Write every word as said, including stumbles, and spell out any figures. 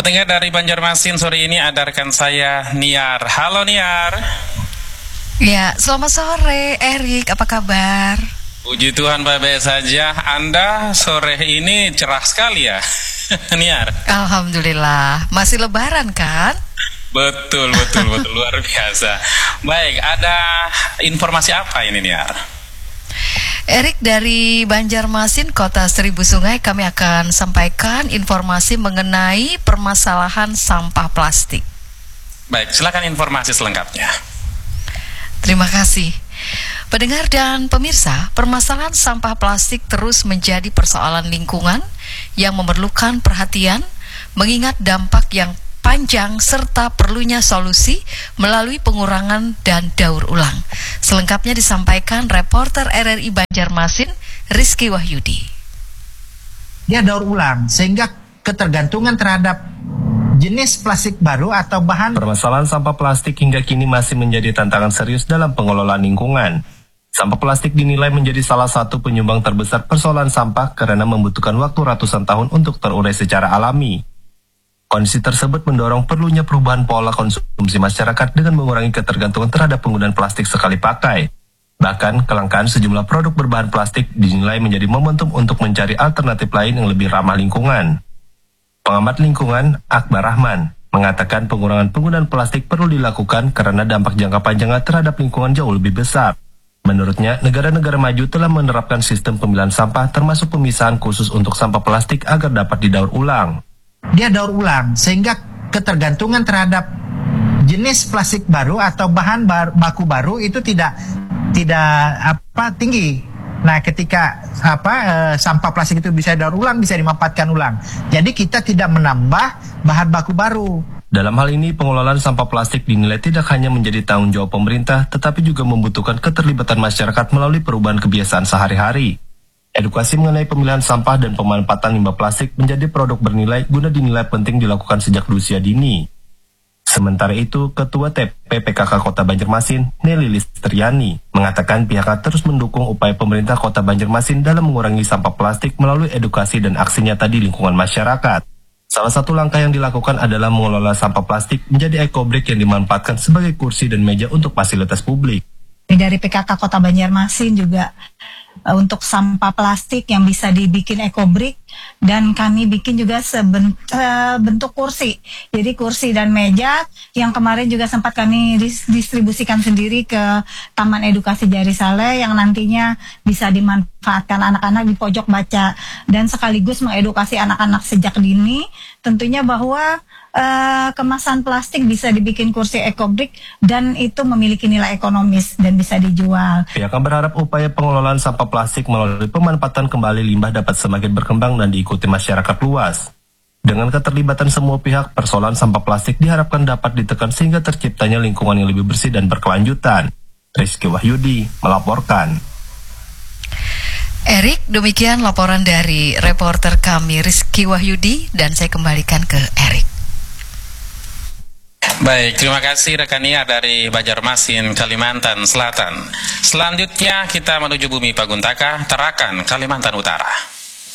Pendengar dari Banjarmasin, sore ini ada rekan saya Niar. Halo Niar. Ya, selamat sore Erik, apa kabar? Puji Tuhan baik-baik saja. Anda sore ini cerah sekali ya, Niar. Alhamdulillah, masih lebaran kan? Betul, betul, betul, luar biasa. Baik, ada informasi apa ini Niar? Erik, dari Banjarmasin, Kota Seribu Sungai, kami akan sampaikan informasi mengenai permasalahan sampah plastik. Baik, silakan informasi selengkapnya. Terima kasih. Pendengar dan pemirsa, permasalahan sampah plastik terus menjadi persoalan lingkungan yang memerlukan perhatian, mengingat dampak yang panjang serta perlunya solusi melalui pengurangan dan daur ulang. Selengkapnya disampaikan reporter R R I Banjarmasin, Rizky Wahyudi. Dia daur ulang sehingga ketergantungan terhadap jenis plastik baru atau bahan. Permasalahan sampah plastik hingga kini masih menjadi tantangan serius dalam pengelolaan lingkungan. Sampah plastik dinilai menjadi salah satu penyumbang terbesar persoalan sampah karena membutuhkan waktu ratusan tahun untuk terurai secara alami. Kondisi tersebut mendorong perlunya perubahan pola konsumsi masyarakat dengan mengurangi ketergantungan terhadap penggunaan plastik sekali pakai. Bahkan, kelangkaan sejumlah produk berbahan plastik dinilai menjadi momentum untuk mencari alternatif lain yang lebih ramah lingkungan. Pengamat lingkungan, Akbar Rahman, mengatakan pengurangan penggunaan plastik perlu dilakukan karena dampak jangka panjangnya terhadap lingkungan jauh lebih besar. Menurutnya, negara-negara maju telah menerapkan sistem pemilahan sampah termasuk pemisahan khusus untuk sampah plastik agar dapat didaur ulang. Dia daur ulang sehingga ketergantungan terhadap jenis plastik baru atau bahan baku baru itu tidak tidak apa tinggi. Nah, ketika apa e, sampah plastik itu bisa daur ulang, bisa dimanfaatkan ulang. Jadi kita tidak menambah bahan baku baru. Dalam hal ini, pengelolaan sampah plastik dinilai tidak hanya menjadi tanggung jawab pemerintah, tetapi juga membutuhkan keterlibatan masyarakat melalui perubahan kebiasaan sehari-hari. Edukasi mengenai pemilihan sampah dan pemanfaatan limbah plastik menjadi produk bernilai guna dinilai penting dilakukan sejak usia dini. Sementara itu, Ketua T P P K K Kota Banjarmasin, Nelly Listriani, mengatakan pihaknya terus mendukung upaya pemerintah Kota Banjarmasin dalam mengurangi sampah plastik melalui edukasi dan aksi nyata di lingkungan masyarakat. Salah satu langkah yang dilakukan adalah mengelola sampah plastik menjadi ekobrik yang dimanfaatkan sebagai kursi dan meja untuk fasilitas publik. Dari P K K Kota Banjarmasin juga untuk sampah plastik yang bisa dibikin ekobrik, dan kami bikin juga sebentuk kursi. Jadi kursi dan meja yang kemarin juga sempat kami distribusikan sendiri ke Taman Edukasi Jari Saleh yang nantinya bisa dimanfaatkan anak-anak di pojok baca dan sekaligus mengedukasi anak-anak sejak dini tentunya bahwa Uh, kemasan plastik bisa dibikin kursi ekobrik dan itu memiliki nilai ekonomis dan bisa dijual. Pihaknya berharap upaya pengelolaan sampah plastik melalui pemanfaatan kembali limbah dapat semakin berkembang dan diikuti masyarakat luas. Dengan keterlibatan semua pihak, persoalan sampah plastik diharapkan dapat ditekan sehingga terciptanya lingkungan yang lebih bersih dan berkelanjutan. Rizky Wahyudi melaporkan. Erik, demikian laporan dari reporter kami Rizky Wahyudi dan saya kembalikan ke Erik. Baik, terima kasih rekan Nia dari Banjarmasin, Kalimantan Selatan. Selanjutnya kita menuju Bumi Paguntaka, Tarakan, Kalimantan Utara.